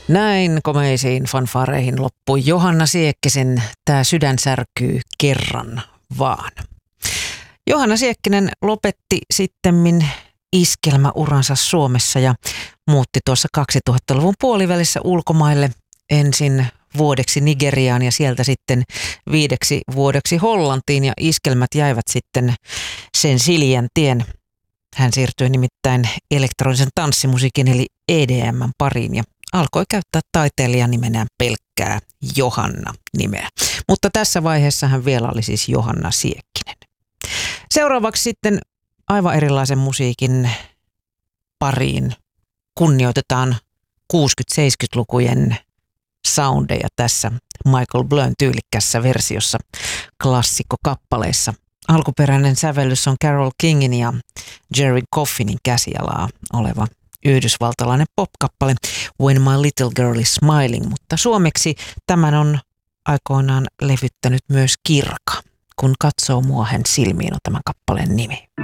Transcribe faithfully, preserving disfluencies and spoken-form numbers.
Näin komeisiin fanfaareihin loppui Johanna Siekkisen Tää sydän särkyy kerran vaan. Johanna Siekkinen lopetti sittemmin iskelmäuransa Suomessa ja muutti tuossa kaksituhattaluvun puolivälissä ulkomaille ensin vuodeksi Nigeriaan ja sieltä sitten viideksi vuodeksi Hollantiin ja iskelmät jäivät sitten sen Siljän tien. Hän siirtyi nimittäin elektronisen tanssimusiikin eli E D M:n pariin ja alkoi käyttää taiteilijan nimenään pelkkää Johanna-nimeä. Mutta tässä vaiheessa hän vielä oli siis Johanna Siekkinen. Seuraavaksi sitten aivan erilaisen musiikin pariin kunnioitetaan kuusikymmentä-seitsemänkymmentälukujen soundeja tässä Michael Blön tyylikkässä versiossa klassikkokappaleissa. Alkuperäinen sävellys on Carole Kingin ja Jerry Coffinin käsialaa oleva yhdysvaltalainen pop-kappale When My Little Girl is Smiling, mutta suomeksi tämän on aikoinaan levyttänyt myös Kirka. Kun katsoo mua hän silmiin on tämän kappaleen nimi.